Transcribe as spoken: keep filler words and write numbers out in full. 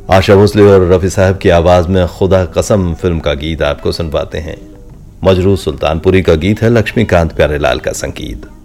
आशा भोसले और रफी साहब की आवाज में खुदा कसम फिल्म का गीत आपको सुनवाते हैं। मजरूह सुल्तानपुरी का गीत है, लक्ष्मीकांत प्यारेलाल का संगीत।